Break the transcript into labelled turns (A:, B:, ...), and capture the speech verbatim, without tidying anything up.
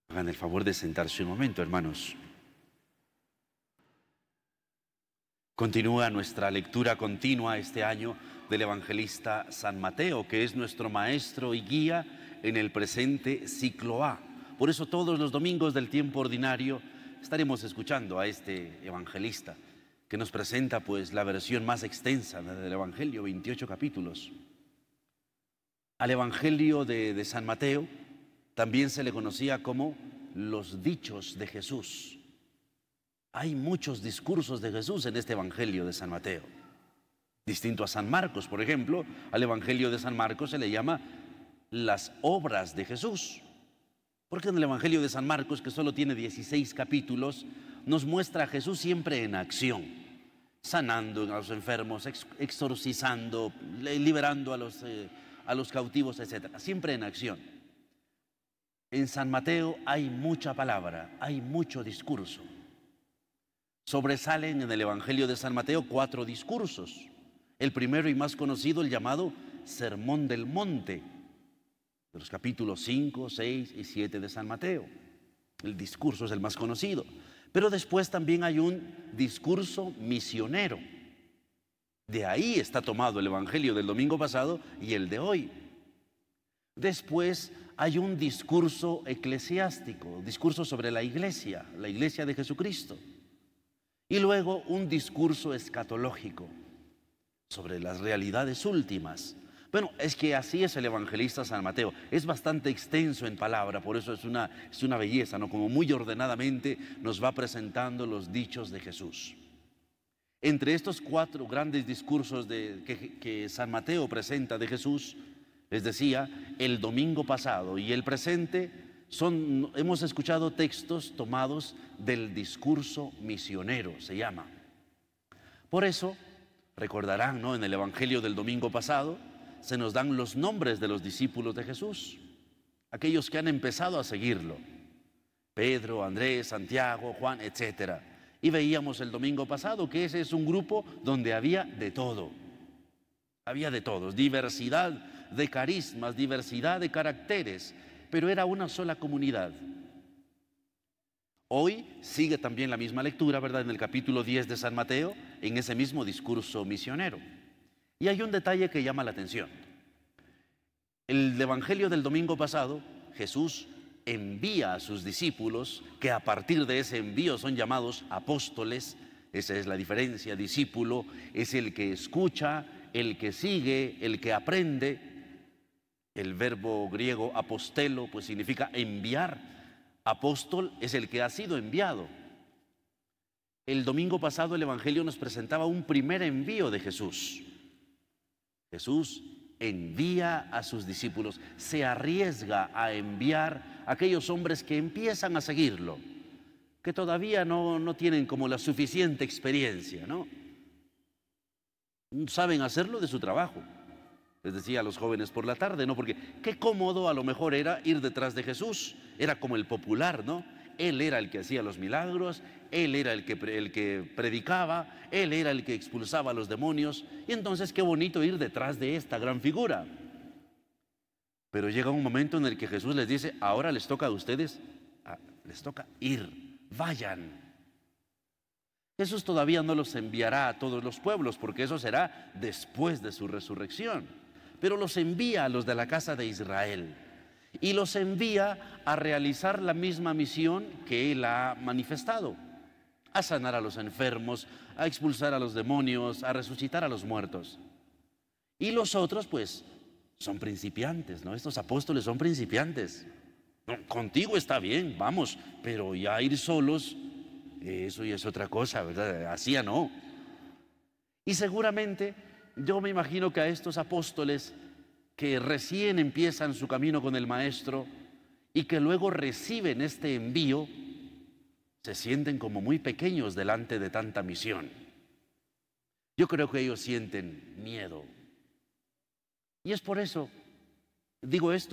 A: Hagan el favor de sentarse un momento, hermanos. Continúa nuestra lectura continua este año del evangelista San Mateo, que es nuestro maestro y guía en el presente ciclo A. Por eso todos los domingos del tiempo ordinario estaremos escuchando a este evangelista, que nos presenta pues la versión más extensa del Evangelio, veintiocho capítulos. Al Evangelio de, de San Mateo también se le conocía como los dichos de Jesús. Hay muchos discursos de Jesús en este Evangelio de San Mateo. Distinto a San Marcos, por ejemplo, al Evangelio de San Marcos se le llama las obras de Jesús. Porque en el Evangelio de San Marcos, que solo tiene dieciséis capítulos, nos muestra a Jesús siempre en acción, sanando a los enfermos, exorcizando, liberando a los, eh, a los cautivos, etcétera. Siempre en acción. En San Mateo hay mucha palabra, hay mucho discurso. Sobresalen en el Evangelio de San Mateo cuatro discursos. El primero y más conocido, el llamado Sermón del Monte, de los capítulos cinco, seis y siete de San Mateo. El discurso es el más conocido. Pero después también hay un discurso misionero. De ahí está tomado el Evangelio del domingo pasado y el de hoy. Después hay un discurso eclesiástico, discurso sobre la iglesia, la iglesia de Jesucristo. Y luego un discurso escatológico sobre las realidades últimas. Bueno, es que así es el evangelista San Mateo. Es bastante extenso en palabra, por eso es una, es una belleza, ¿no? Como muy ordenadamente nos va presentando los dichos de Jesús. Entre estos cuatro grandes discursos de, que, que San Mateo presenta de Jesús, les decía, el domingo pasado y el presente, son, hemos escuchado textos tomados del discurso misionero, se llama. Por eso, recordarán, ¿no? En el Evangelio del domingo pasado, se nos dan los nombres de los discípulos de Jesús, aquellos que han empezado a seguirlo: Pedro, Andrés, Santiago, Juan, etcétera. Y veíamos el domingo pasado que ese es un grupo donde había de todo. Había de todos, diversidad de carismas, diversidad de caracteres, pero era una sola comunidad. Hoy sigue también la misma lectura, ¿verdad? En el capítulo diez de San Mateo, en ese mismo discurso misionero. Y hay un detalle que llama la atención. El Evangelio del domingo pasado, Jesús envía a sus discípulos, que a partir de ese envío son llamados apóstoles. Esa es la diferencia. Discípulo es el que escucha, el que sigue, el que aprende. El verbo griego apostelo pues significa enviar. Apóstol es el que ha sido enviado. El domingo pasado el Evangelio nos presentaba un primer envío de Jesús. Jesús envía a sus discípulos, se arriesga a enviar a aquellos hombres que empiezan a seguirlo, que todavía no, no tienen como la suficiente experiencia, ¿no? Saben hacerlo de su trabajo. Les decía a los jóvenes por la tarde, ¿no? Porque qué cómodo a lo mejor era ir detrás de Jesús. Era como el popular, ¿no? Él era el que hacía los milagros, Él era el que, el que predicaba, Él era el que expulsaba a los demonios. Y entonces qué bonito ir detrás de esta gran figura. Pero llega un momento en el que Jesús les dice: ahora les toca a ustedes, a, les toca ir, vayan. Jesús todavía no los enviará a todos los pueblos, porque eso será después de su resurrección. Pero los envía a los de la casa de Israel. Y los envía a realizar la misma misión que Él ha manifestado: a sanar a los enfermos, a expulsar a los demonios, a resucitar a los muertos. Y los otros pues son principiantes, ¿no? Estos apóstoles son principiantes. No, contigo está bien, vamos, pero ya ir solos, eso ya es otra cosa, ¿verdad? Así ya no. Y seguramente yo me imagino que a estos apóstoles que recién empiezan su camino con el Maestro y que luego reciben este envío, se sienten como muy pequeños delante de tanta misión. Yo creo que ellos sienten miedo. Y es por eso, digo esto,